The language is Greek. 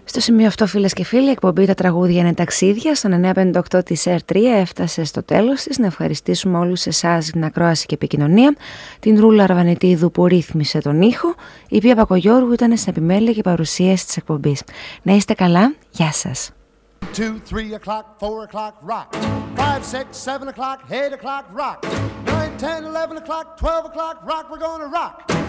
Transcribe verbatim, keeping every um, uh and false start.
Στο σημείο αυτό, φίλες και φίλοι, η εκπομπή «Τα τραγούδια είναι ταξίδια» στον εννιακόσια πενήντα οκτώ της Ερ τρία έφτασε στο τέλος της. Να ευχαριστήσουμε όλους εσάς για την ακρόαση και επικοινωνία, την Ρούλα Αρβανιτίδου που ρύθμισε τον ήχο, η Πία Πακογιώργου ήταν στην επιμέλεια και παρουσίαση της εκπομπής. Να είστε καλά, γεια σας. two, three o'clock, four o'clock, rock. five, six, seven o'clock, eight o'clock, rock. nine, ten, eleven o'clock, twelve o'clock, rock. We're gonna rock.